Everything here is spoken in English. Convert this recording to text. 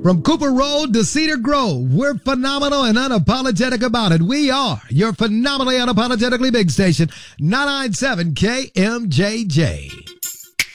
From Cooper Road to Cedar Grove, we're phenomenal and unapologetic about it. We are your phenomenally unapologetically big station, 997 KMJJ.